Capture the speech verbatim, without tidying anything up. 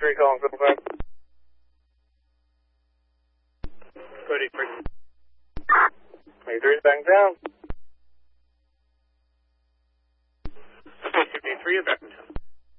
three calling seven five. Code eighty-three. eighty-three is back down. Space fifty-three, back in town.